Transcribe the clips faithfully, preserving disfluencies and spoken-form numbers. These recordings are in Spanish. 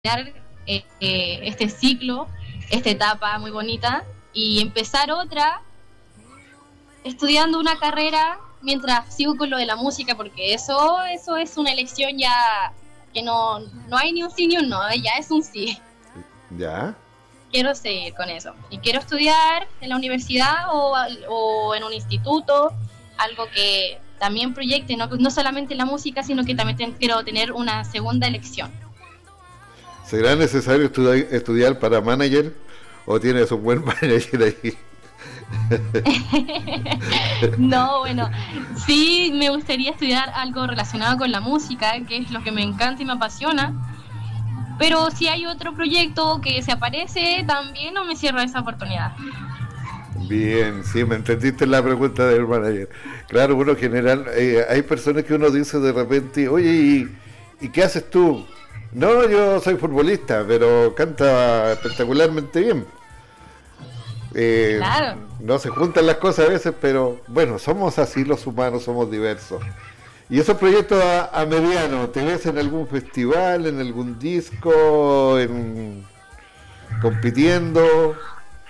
eh, eh, este ciclo, esta etapa muy bonita, y empezar otra estudiando una carrera mientras sigo con lo de la música, porque eso eso es una elección ya que no, no hay ni un sí ni un no, ya es un sí. ¿Ya? Quiero seguir con eso. Y quiero estudiar en la universidad o, o en un instituto, algo que también proyecte, no, no solamente la música, sino que también ten, quiero tener una segunda elección. ¿Será necesario estudiar, estudiar para manager o tienes un buen manager ahí? No, bueno, sí me gustaría estudiar algo relacionado con la música, que es lo que me encanta y me apasiona, pero si hay otro proyecto que se aparece, también no me cierro esa oportunidad. Bien, sí, me entendiste la pregunta del manager. Claro, uno general, eh, hay personas que uno dice de repente, oye, ¿y, ¿y qué haces tú? No, yo soy futbolista, pero canta espectacularmente bien. Eh, claro. No se juntan las cosas a veces, pero bueno, somos así los humanos, somos diversos. Y esos proyectos a, a mediano, ¿te ves en algún festival, en algún disco, en compitiendo?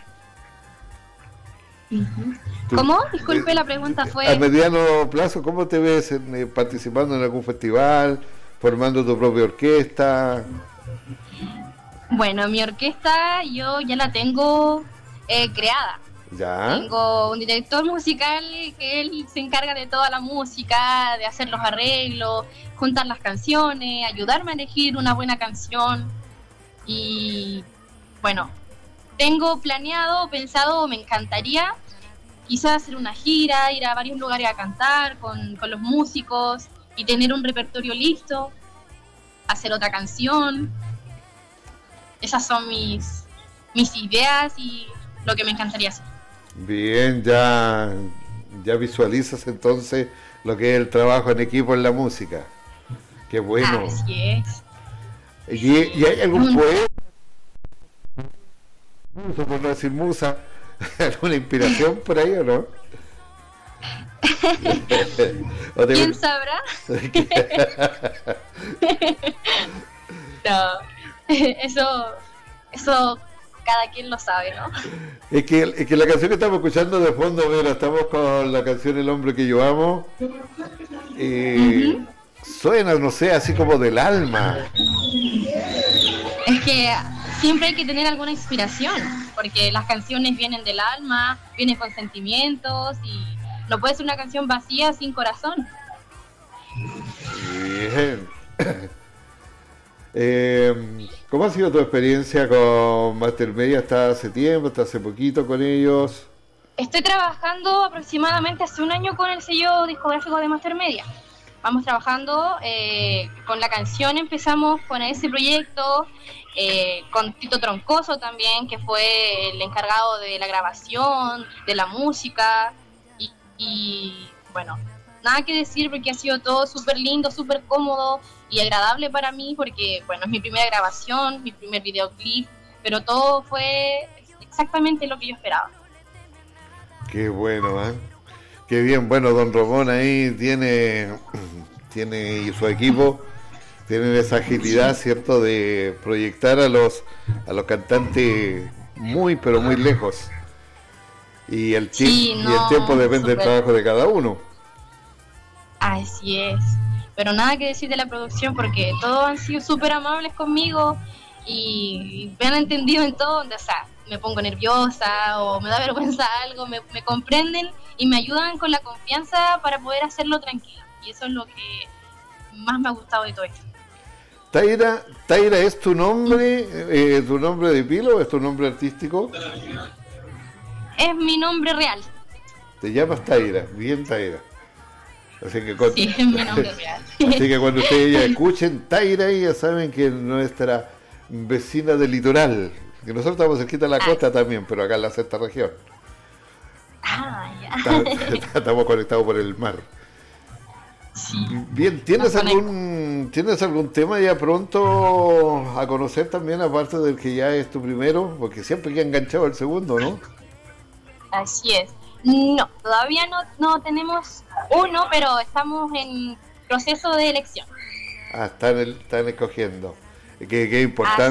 Uh-huh. ¿Cómo? Disculpe, la pregunta fue... A mediano plazo, ¿cómo te ves en, eh, participando en algún festival, formando tu propia orquesta? Bueno, mi orquesta yo ya la tengo eh, creada. ¿Ya? Tengo un director musical que él se encarga de toda la música, de hacer los arreglos, juntar las canciones, ayudarme a elegir una buena canción. Y bueno, tengo planeado, pensado, me encantaría quizás hacer una gira, ir a varios lugares a cantar con, con los músicos y tener un repertorio listo, hacer otra canción. Esas son mis, mis ideas y lo que me encantaría hacer. Bien, ya, ya visualizas entonces lo que es el trabajo en equipo en la música. Qué bueno. Así es. ¿Y, y hay algún poeta, por no decir musa, alguna inspiración por ahí o no? ¿O te... ¿Quién sabrá? No, eso, eso cada quien lo sabe, ¿no? Es que, es que la canción que estamos escuchando de fondo, mira, estamos con la canción El hombre que yo amo. Eh, uh-huh. Suena, no sé, así como del alma. Es que siempre hay que tener alguna inspiración, porque las canciones vienen del alma, vienen con sentimientos y no puede ser una canción vacía sin corazón. Bien. Eh, ¿Cómo ha sido tu experiencia con Mastermedia? ¿Estás hace tiempo? ¿Estás hace poquito con ellos? Estoy trabajando aproximadamente hace un año con el sello discográfico de Mastermedia. Vamos trabajando eh, con la canción, empezamos con ese proyecto, eh, con Tito Troncoso también, que fue el encargado de la grabación, de la música, y, y bueno, nada que decir porque ha sido todo súper lindo, súper cómodo y agradable para mí, porque bueno, es mi primera grabación, mi primer videoclip, pero todo fue exactamente lo que yo esperaba. Qué bueno, ¿eh? Qué bien. Bueno, don Ramón ahí tiene, tiene y su equipo tienen esa agilidad, ¿cierto?, de proyectar a los a los cantantes muy, pero muy lejos. Y el, sí, ti- no, y el tiempo depende super... del trabajo de cada uno. Así es. Pero nada que decir de la producción porque todos han sido súper amables conmigo y me han entendido en todo, donde, o sea, me pongo nerviosa o me da vergüenza algo, me, me comprenden y me ayudan con la confianza para poder hacerlo tranquilo. Y eso es lo que más me ha gustado de todo esto. Taira, Taira, ¿es tu nombre, eh, tu nombre de pila o es tu nombre artístico? Es mi nombre real. Te llamas Taira, bien Taira. Así que, cuando, sí, es mi nombre real. Así que cuando ustedes ya escuchen Taira, ya saben que es nuestra vecina del litoral, que nosotros estamos cerquita de la ah. costa también, pero acá en la sexta región. Ah, ya. Estamos conectados por el mar. Sí. Bien, ¿tienes algún, ¿tienes algún tema ya pronto a conocer también, aparte del que ya es tu primero? Porque siempre queda enganchado el segundo, ¿no? Así es. No, todavía no, no tenemos uno, pero estamos en proceso de elección. Ah, están, el, están escogiendo. que, que es importante.